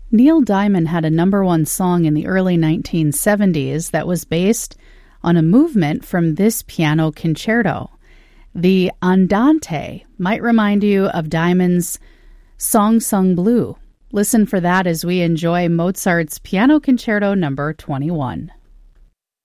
Neil Diamond had a number 1 song in the early 1970s that was based on a movement from this piano concerto. The Andante might remind you of Diamond's Song Sung Blue. Listen for that as we enjoy Mozart's Piano Concerto number 21.